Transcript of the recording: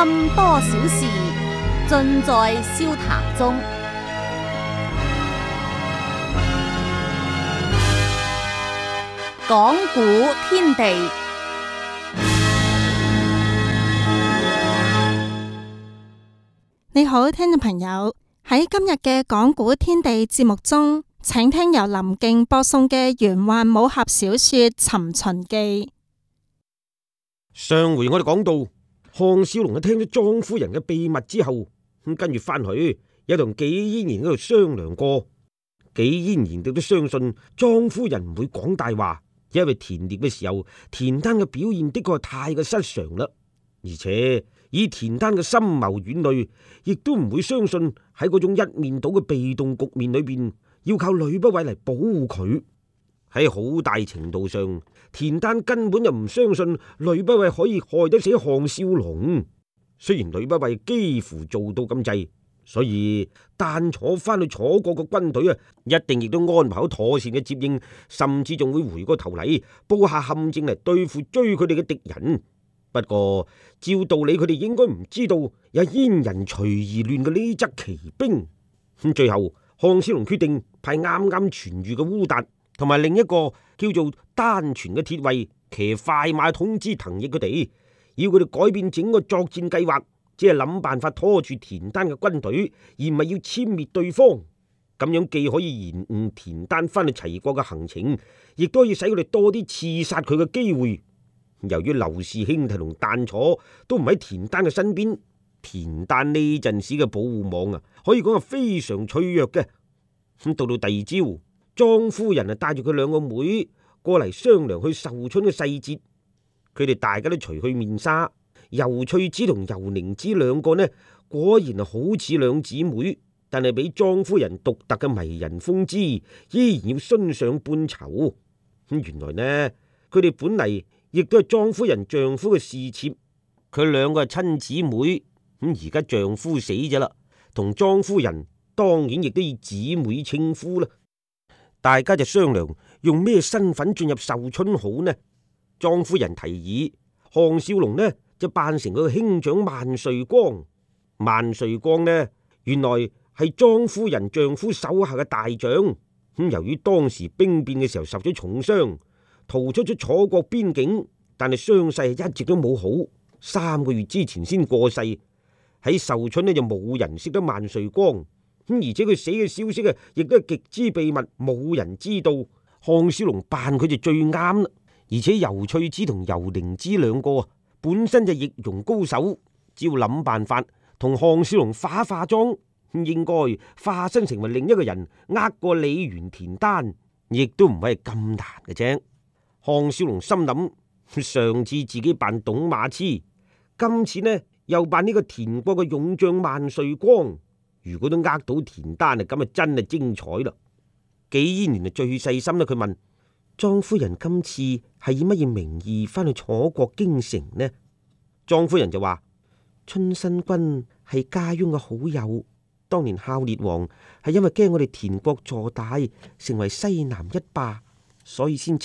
更多小事盡在笑談中。講古天地， 你好，聽眾朋友，喺今日嘅講古天地節目中，請聽由林敬播送嘅玄幻武俠小說《尋秦記》。 上回我哋講到，項少龍聽咗莊夫人嘅秘密之後，跟住翻去又同紀嫣然嗰度商量過。紀嫣然亦都相信莊夫人唔會講大話。因為田獵嘅時候，田丹嘅表現的確係太過失常啦，而且以田丹嘅深謀遠慮，亦都唔會相信喺嗰種一面倒嘅被動局面裏邊，要靠呂不韋嚟保護佢。喺好大程度上，田丹根本就唔相信呂不韋可以害得死項少龍。雖然呂不韋幾乎做到咁滯，所以丹楚翻去楚國嘅軍隊啊，一定亦都安排好妥善嘅接應，甚至仲會回過頭嚟布下陷阱嚟對付追佢哋嘅敵人。不過照道理佢哋應該唔知道有燕人隨而亂嘅呢則奇兵。最後項少龍決定派啱啱痊愈嘅烏達同埋另一個叫做丹泉嘅鐵衛騎快馬通知滕毅佢哋，要佢哋改變整個作戰計劃，只係諗辦法拖住田丹嘅軍隊，而唔係要殲滅對方。咁樣既可以延誤田丹翻去齊國嘅行程，亦都可以使佢哋多啲刺殺佢嘅機會。由於劉氏兄弟同丹楚都唔喺田丹嘅身邊，田丹呢陣時嘅保護網啊，可以講係非常脆弱嘅。咁到第二朝，莊夫人啊帶住佢兩個妹過嚟商量去壽春嘅細節，佢哋大家都除去面紗。尤翠子同尤寧子兩個呢，果然係好似兩姊妹，但係俾莊夫人獨特嘅迷人風姿，依然要殉上半籌。原來呢，佢哋本嚟亦都係莊夫人丈夫嘅侍妾，佢兩個係親姊妹。而家丈夫死咗啦，同莊夫人當然亦都以姊妹稱呼啦。大家就商量用咩身份進入壽春好呢？莊夫人提議項少龍呢就扮成佢嘅兄長萬歲光。萬歲光呢，原來係莊夫人丈夫手下嘅大將。由於當時兵變嘅時候受咗重傷，逃出咗楚國邊境，但係傷勢一直都冇好，3個月之前先過世。喺壽春呢就冇人識得萬歲光，而且佢死嘅消息啊，亦都係極之秘密，冇人知道。項少龍扮佢就最啱啦。而且尤翠子同尤寧子兩個啊，本身就易容高手，只要諗辦法同項少龍化化妝，應該化身成為另一個人，呃過李元田丹，亦都唔係咁難嘅啫。項少龍心諗，上次自己扮董馬痴，今次呢又扮呢個田國嘅勇將萬歲光，如果都呃到田丹啊，咁啊真係精彩啦！紀嫣然係最細心啦，佢問莊夫人今次係以乜嘢名義翻去楚國京城呢？莊夫人就話春申君係家翁嘅好友，當年孝烈王係因為驚我哋田國坐大，成為西南一霸，所以先